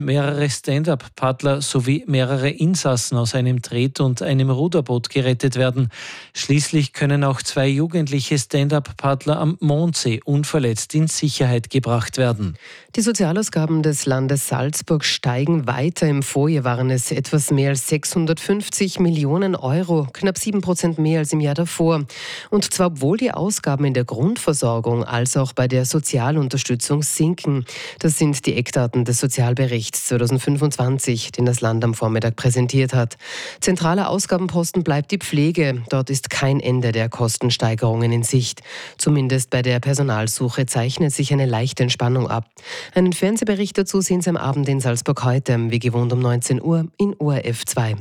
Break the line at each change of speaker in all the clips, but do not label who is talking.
Mehrere Stand-up-Paddler sowie mehrere Insassen aus einem Tret- und einem Ruderboot gerettet werden. Schließlich können auch 2 jugendliche Stand-up-Paddler am Mondsee unverletzt in Sicherheit gebracht werden.
Die Sozialausgaben des Landes Salzburg steigen weiter. Im Vorjahr waren es etwas mehr als 650 Millionen Euro, knapp 7% mehr als im Jahr davor. Und zwar obwohl die Ausgaben in der Grundversorgung als auch bei der Sozialunterstützung sinken. Das sind die Eckdaten des Sozialberichts 2025, den das Land am Vormittag präsentiert hat. Zentraler Ausgabenposten bleibt die Pflege. Dort ist kein Ende der Kostensteigerungen in Sicht. Zumindest bei der Personalsuche zeichnet sich eine leichte Entspannung ab. Einen Fernsehbericht dazu sehen Sie am Abend in Salzburg heute, wie gewohnt um 19 Uhr in ORF 2.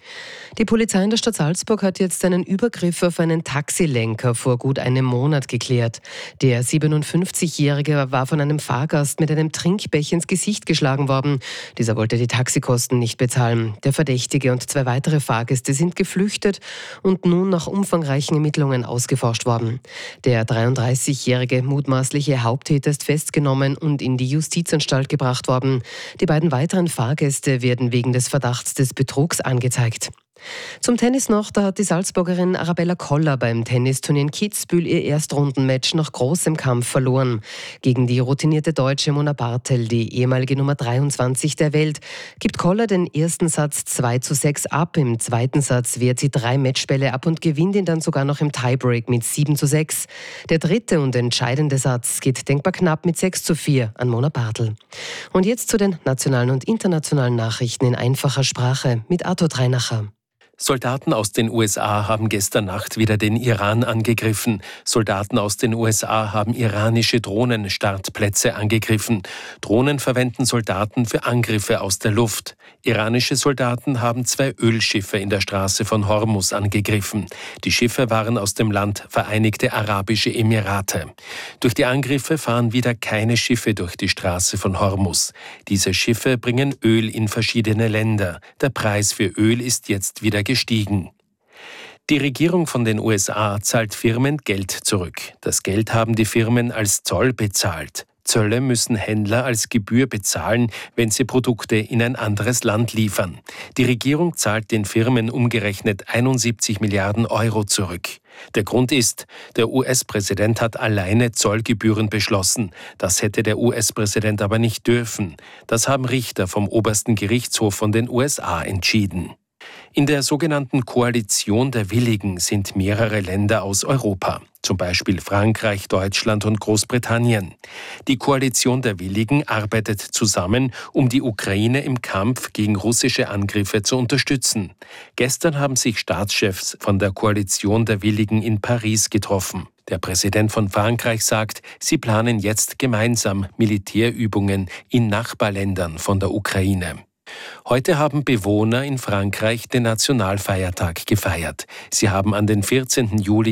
Die Polizei in der Stadt Salzburg hat jetzt einen Übergriff auf einen Taxilenker vor gut einem Monat geklärt. Der 57-Jährige war von einem Fahrgast mit einem Trinkbecher ins Gesicht geschlagen worden. Dieser wollte die Taxikosten nicht bezahlen. Der Verdächtige und 2 weitere Fahrgäste sind geflüchtet und nun nach umfangreichen Ermittlungen ausgeforscht worden. Der 33-jährige mutmaßliche Haupttäter ist festgenommen und in die Justizanstalt gebracht worden. Die beiden weiteren Fahrgäste werden wegen des Verdachts des Betrugs angezeigt. Zum Tennis noch, da hat die Salzburgerin Arabella Koller beim Tennisturnier in Kitzbühel ihr Erstrundenmatch nach großem Kampf verloren. Gegen die routinierte Deutsche Mona Bartel, die ehemalige Nummer 23 der Welt, gibt Koller den ersten Satz 2:6 ab. Im zweiten Satz wehrt sie 3 Matchbälle ab und gewinnt ihn dann sogar noch im Tiebreak mit 7:6. Der dritte und entscheidende Satz geht denkbar knapp mit 6:4 an Mona Bartel. Und jetzt zu den nationalen und internationalen Nachrichten in einfacher Sprache mit Arthur Treinacher.
Soldaten aus den USA haben gestern Nacht wieder den Iran angegriffen. Soldaten aus den USA haben iranische Drohnenstartplätze angegriffen. Drohnen verwenden Soldaten für Angriffe aus der Luft. Iranische Soldaten haben 2 Ölschiffe in der Straße von Hormuz angegriffen. Die Schiffe waren aus dem Land Vereinigte Arabische Emirate. Durch die Angriffe fahren wieder keine Schiffe durch die Straße von Hormuz. Diese Schiffe bringen Öl in verschiedene Länder. Der Preis für Öl ist jetzt wieder gestiegen. Die Regierung von den USA zahlt Firmen Geld zurück. Das Geld haben die Firmen als Zoll bezahlt. Zölle müssen Händler als Gebühr bezahlen, wenn sie Produkte in ein anderes Land liefern. Die Regierung zahlt den Firmen umgerechnet 71 Milliarden Euro zurück. Der Grund ist, der US-Präsident hat alleine Zollgebühren beschlossen. Das hätte der US-Präsident aber nicht dürfen. Das haben Richter vom obersten Gerichtshof von den USA entschieden. In der sogenannten Koalition der Willigen sind mehrere Länder aus Europa, zum Beispiel Frankreich, Deutschland und Großbritannien. Die Koalition der Willigen arbeitet zusammen, um die Ukraine im Kampf gegen russische Angriffe zu unterstützen. Gestern haben sich Staatschefs von der Koalition der Willigen in Paris getroffen. Der Präsident von Frankreich sagt, sie planen jetzt gemeinsam Militärübungen in Nachbarländern von der Ukraine. Heute haben Bewohner in Frankreich den Nationalfeiertag gefeiert. Sie haben an den 14. Juli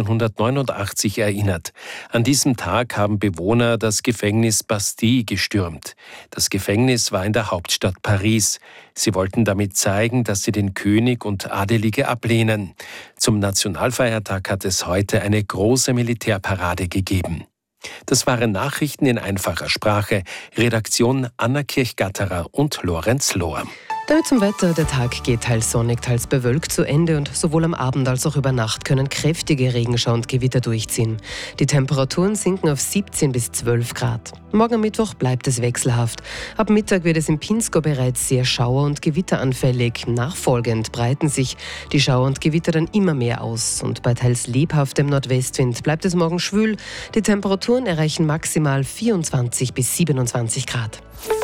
1789 erinnert. An diesem Tag haben Bewohner das Gefängnis Bastille gestürmt. Das Gefängnis war in der Hauptstadt Paris. Sie wollten damit zeigen, dass sie den König und Adelige ablehnen. Zum Nationalfeiertag hat es heute eine große Militärparade gegeben. Das waren Nachrichten in einfacher Sprache. Redaktion Anna Kirchgatterer und Lorenz Lohr.
Damit zum Wetter. Der Tag geht teils sonnig, teils bewölkt zu Ende und sowohl am Abend als auch über Nacht können kräftige Regenschauer und Gewitter durchziehen. Die Temperaturen sinken auf 17 bis 12 Grad. Morgen am Mittwoch bleibt es wechselhaft. Ab Mittag wird es im Pinzgau bereits sehr schauer- und gewitteranfällig. Nachfolgend breiten sich die Schauer und Gewitter dann immer mehr aus. Und bei teils lebhaftem Nordwestwind bleibt es morgen schwül. Die Temperaturen erreichen maximal 24 bis 27 Grad.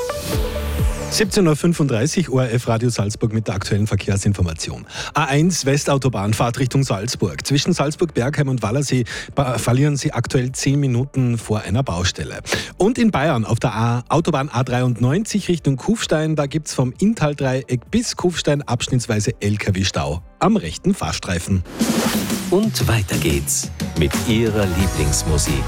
17:35 Uhr, ORF Radio Salzburg mit der aktuellen Verkehrsinformation. A1 Westautobahn, Fahrt Richtung Salzburg. Zwischen Salzburg, Bergheim und Wallersee verlieren Sie aktuell 10 Minuten vor einer Baustelle. Und in Bayern auf der Autobahn A93 Richtung Kufstein, da gibt es vom Inntal-Dreieck bis Kufstein abschnittsweise LKW-Stau am rechten Fahrstreifen.
Und weiter geht's mit Ihrer Lieblingsmusik.